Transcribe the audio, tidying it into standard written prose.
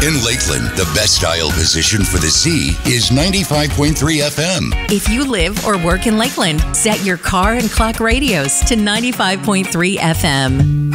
In Lakeland, the best dial position for the Z is 95.3 FM. If you live or work in Lakeland, set your car and clock radios to 95.3 FM.